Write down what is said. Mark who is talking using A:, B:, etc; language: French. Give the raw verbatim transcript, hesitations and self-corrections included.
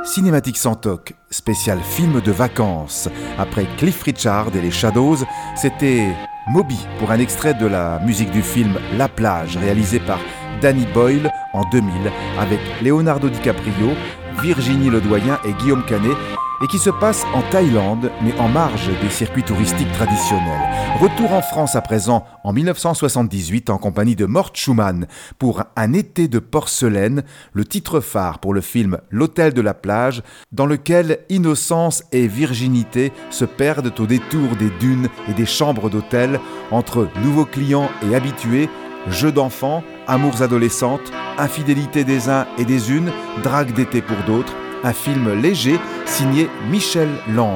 A: Cinématique sans toc, spécial film de vacances. Après Cliff Richard et les Shadows, c'était Moby pour un extrait de la musique du film La Plage, réalisé par Danny Boyle en deux mille, avec Leonardo DiCaprio, Virginie Ledoyen et Guillaume Canet, et qui se passe en Thaïlande, mais en marge des circuits touristiques traditionnels. Retour en France à présent, en dix-neuf cent soixante-dix-huit, en compagnie de Mort Schumann, pour Un été de porcelaine, le titre phare pour le film L'Hôtel de la Plage, dans lequel innocence et virginité se perdent au détour des dunes et des chambres d'hôtel, entre nouveaux clients et habitués, jeux d'enfants, amours adolescentes, infidélité des uns et des unes, drague d'été pour d'autres. Un film léger signé Michel Land.